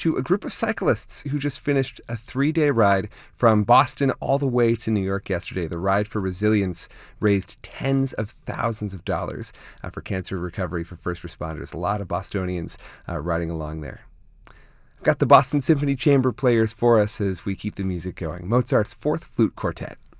to a group of cyclists who just finished a 3-day ride from Boston all the way to New York yesterday. The Ride for Resilience raised tens of thousands of dollars for cancer recovery for first responders. A lot of Bostonians riding along there. I've got the Boston Symphony Chamber players for us as we keep the music going. Mozart's Fourth Flute Quartet.